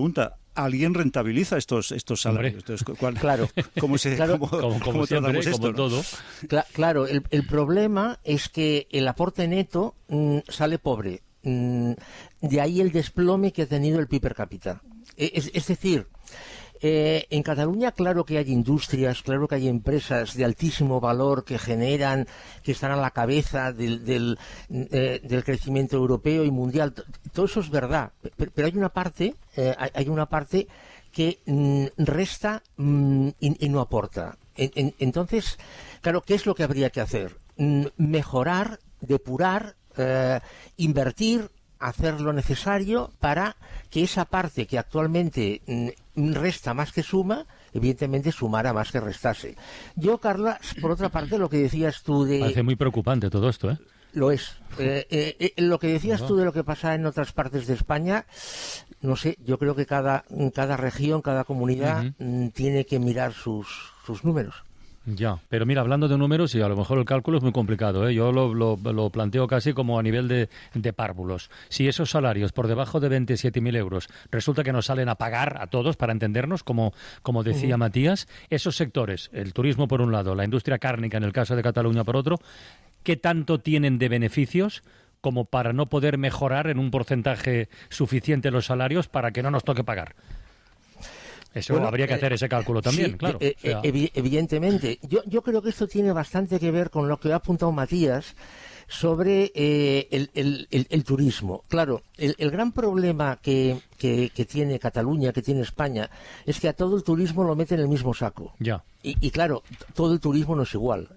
pregunta, ¿alguien rentabiliza estos salarios? Entonces, claro. ¿Cómo como siempre, esto, como ¿no? todo. Claro, el problema es que el aporte neto sale pobre. De ahí el desplome que ha tenido el PIB per cápita. Es decir, en Cataluña claro que hay industrias, claro que hay empresas de altísimo valor que generan, que están a la cabeza del crecimiento europeo y mundial. Todo eso es verdad, pero hay una parte que resta y no aporta. Entonces, claro, ¿qué es lo que habría que hacer? Mejorar, depurar, invertir, hacer lo necesario para que esa parte que actualmente resta más que suma, evidentemente sumara más que restase. Yo, Carla, por otra parte, lo que decías tú de... Parece muy preocupante todo esto, ¿eh? Lo es. Lo que decías tú de lo que pasa en otras partes de España, no sé, yo creo que cada región, cada comunidad tiene que mirar sus números. Ya, pero mira, hablando de números, y a lo mejor el cálculo es muy complicado, ¿eh? Yo lo planteo casi como a nivel de párvulos. Si esos salarios por debajo de 27.000 euros resulta que nos salen a pagar a todos, para entendernos, como decía Matías, esos sectores, el turismo por un lado, la industria cárnica en el caso de Cataluña por otro, ¿qué tanto tienen de beneficios como para no poder mejorar en un porcentaje suficiente los salarios para que no nos toque pagar? Eso habría que hacer ese cálculo también, sí, claro. Evidentemente. Yo creo que esto tiene bastante que ver con lo que ha apuntado Matías sobre el turismo. Claro, el gran problema que tiene Cataluña, que tiene España, es que a todo el turismo lo mete en el mismo saco. Ya. Y claro, todo el turismo no es igual.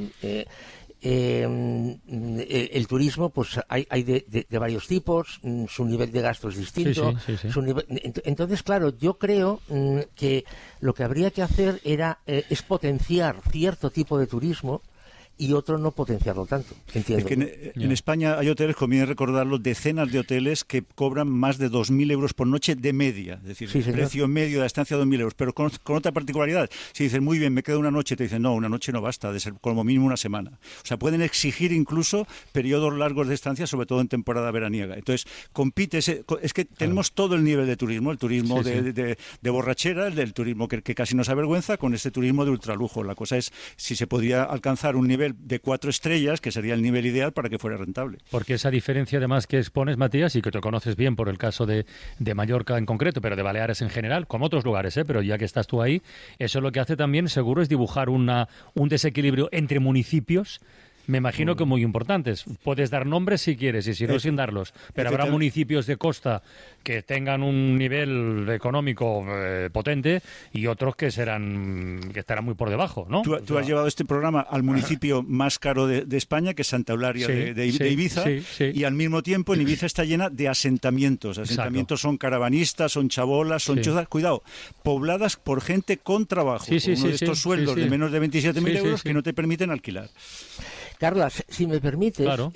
El turismo, pues hay de varios tipos, su nivel de gasto es distinto. Sí. Entonces, claro, yo creo que lo que habría que hacer es potenciar cierto tipo de turismo y otro no potenciarlo tanto, entiendo. Es que en España hay hoteles, conviene recordarlo, decenas de hoteles que cobran más de 2.000 euros por noche de media, es decir, el precio medio de la estancia 2.000 euros, pero con otra particularidad. Si dicen, muy bien, me quedo una noche, te dicen, no, una noche no basta, de ser como mínimo una semana. O sea, pueden exigir incluso periodos largos de estancia, sobre todo en temporada veraniega. Entonces, compite, es que tenemos todo el nivel de turismo, el turismo de borrachera, el del turismo que casi nos avergüenza, con este turismo de ultralujo. La cosa es si se podía alcanzar un nivel de 4 estrellas, que sería el nivel ideal para que fuera rentable. Porque esa diferencia además que expones, Matías, y que te conoces bien por el caso de Mallorca en concreto, pero de Baleares en general, como otros lugares, pero ya que estás tú ahí, eso lo que hace también seguro es dibujar un desequilibrio entre municipios. Me imagino que muy importantes. Puedes dar nombres si quieres y si no sin darlos, pero habrá municipios de costa que tengan un nivel económico potente y otros que estarán muy por debajo, ¿no? Tú has llevado este programa al municipio más caro de España, que es Santa Eulalia de Ibiza, y al mismo tiempo en Ibiza está llena de asentamientos. Asentamientos son caravanistas, son chabolas, son chozas, cuidado, pobladas por gente con trabajo, con uno de estos sueldos de menos de 27.000 euros que no te permiten alquilar. Carla, si me permites, claro.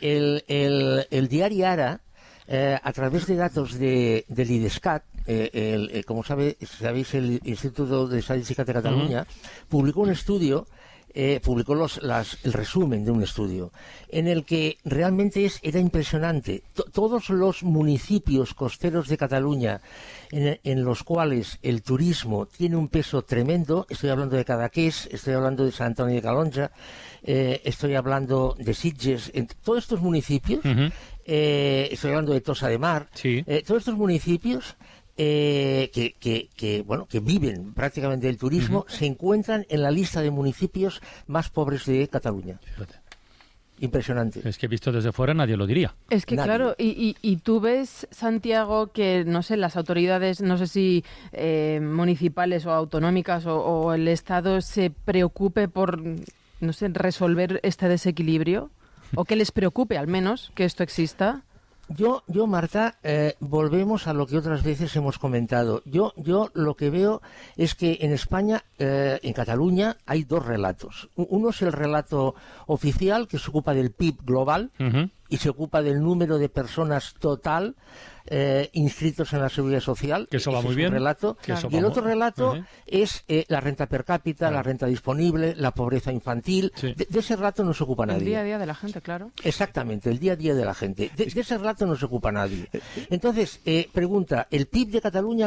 el diario Ara, a través de datos del IDESCAT, como sabéis, el Instituto de Estadística de Cataluña, publicó un estudio, publicó el resumen de un estudio, en el que realmente era impresionante. Todos los municipios costeros de Cataluña, en los cuales el turismo tiene un peso tremendo, estoy hablando de Cadaqués, estoy hablando de Sant Antoni de Calonja, estoy hablando de Sitges, en todos estos municipios, estoy hablando de Tossa de Mar, todos estos municipios que viven prácticamente del turismo, se encuentran en la lista de municipios más pobres de Cataluña. Fíjate. Impresionante. Es que visto desde fuera nadie lo diría. Es que claro, y tú ves, Santiago, que no sé, las autoridades, no sé si municipales o autonómicas o el Estado se preocupe por, no sé, resolver este desequilibrio, o que les preocupe al menos que esto exista. Yo, Marta, volvemos a lo que otras veces hemos comentado. Yo lo que veo es que en España, en Cataluña, hay dos relatos. Uno es el relato oficial, que se ocupa del PIB global y se ocupa del número de personas total inscritos en la Seguridad Social. Que eso va muy bien. Relato. Y el otro relato es la renta per cápita, la renta disponible, la pobreza infantil. De ese relato no se ocupa nadie. El día a día de la gente, claro. Exactamente, el día a día de la gente. De ese relato no se ocupa nadie. Entonces, pregunta, ¿el PIB de Cataluña